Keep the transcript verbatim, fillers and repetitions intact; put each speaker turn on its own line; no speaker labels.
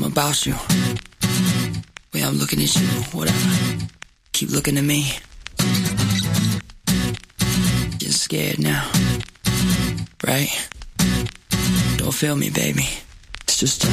something about you. Way I'm looking at you, whatever. Keep looking at me. Just scared now, right? Don't feel me, baby. It's just us.